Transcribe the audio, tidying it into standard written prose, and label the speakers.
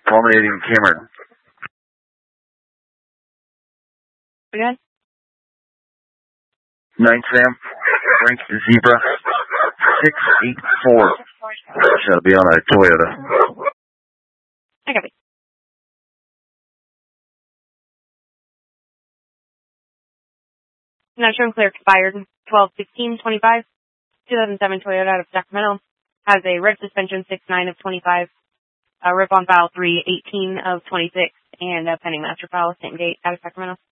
Speaker 1: Culminating Cameron.
Speaker 2: Again?
Speaker 1: 9 Sam, Frank Zebra, 684. Shall be on a Toyota.
Speaker 2: I got it. Now shown clear expired 12/16/25, 2007 Toyota out of Sacramento. Has a red suspension 6/9 of 25, a rip on file 3/18 of 26, and a pending master file same date out of Sacramento.